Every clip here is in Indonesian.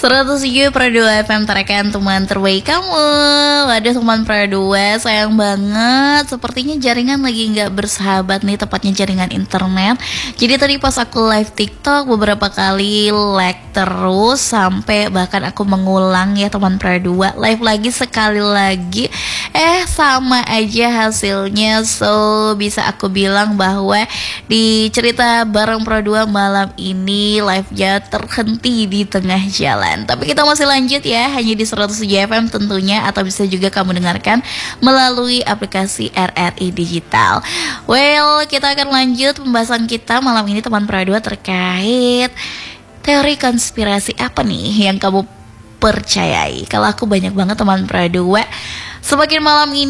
107,2 FM Tarakan, teman terbaik kamu. Waduh teman Pro 2, sayang banget. Sepertinya jaringan lagi gak bersahabat nih, tepatnya jaringan internet. Jadi tadi pas aku live TikTok beberapa kali lag terus, sampai bahkan aku mengulang ya teman Pro 2, live lagi sekali lagi, sama aja hasilnya. So bisa aku bilang bahwa di cerita bareng Pro 2 malam ini live-nya terhenti di tengah jalan. Tapi kita masih lanjut ya, hanya di 107 FM tentunya, atau bisa juga kamu dengarkan melalui aplikasi RRI Digital. Well, kita akan lanjut pembahasan kita malam ini teman Pro 2 terkait teori konspirasi apa nih yang kamu percayai. Kalau aku banyak banget teman Pro 2. Semakin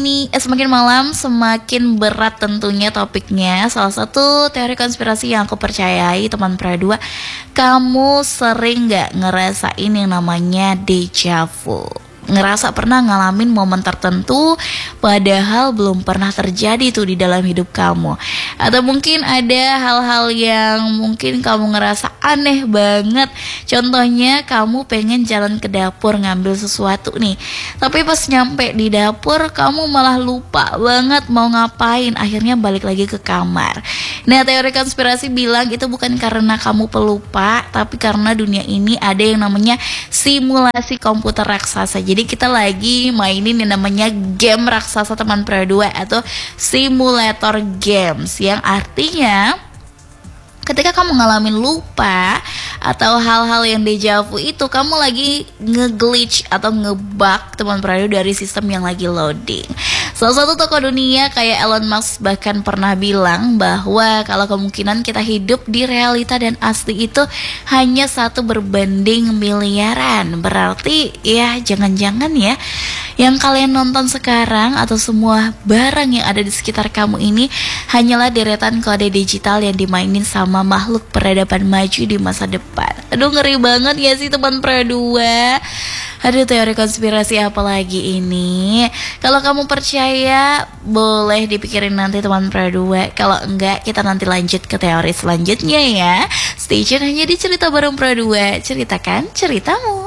malam semakin berat tentunya topiknya. Salah satu teori konspirasi yang aku percayai teman Pro 2, kamu sering gak ngerasain yang namanya deja vu? Ngerasa pernah ngalamin momen tertentu padahal belum pernah terjadi tuh di dalam hidup kamu. Atau mungkin ada hal-hal yang mungkin kamu ngerasa aneh banget. Contohnya kamu pengen jalan ke dapur ngambil sesuatu nih, tapi pas nyampe di dapur kamu malah lupa banget mau ngapain, akhirnya balik lagi ke kamar. Nah, teori konspirasi bilang itu bukan karena kamu pelupa, tapi karena dunia ini ada yang namanya simulasi komputer raksasa. Jadi kita lagi mainin yang namanya game raksasa teman Pro 2, atau simulator games, yang artinya ketika kamu ngalamin lupa atau hal-hal yang deja vu itu, kamu lagi nge-glitch atau nge-bug teman Pro 2 dari sistem yang lagi loading. Salah satu tokoh dunia kayak Elon Musk bahkan pernah bilang bahwa kalau kemungkinan kita hidup di realita dan asli itu hanya 1 berbanding miliaran. Berarti ya jangan-jangan ya yang kalian nonton sekarang atau semua barang yang ada di sekitar kamu ini hanyalah deretan kode digital yang dimainin sama makhluk peradaban maju di masa depan. Aduh, ngeri banget ya sih teman Pro 2. Aduh, teori konspirasi apa lagi ini? Kalau kamu percaya, boleh dipikirin nanti teman Pro 2. Kalau enggak, kita nanti lanjut ke teori selanjutnya ya. Stay tune hanya di Cerita Bareng Pro 2. Ceritakan ceritamu.